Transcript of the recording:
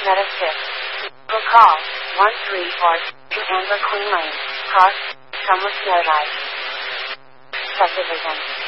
Meta 6. Will call 134 Angler Queen Lane, Cross, Summer Snowdive. Subdivision.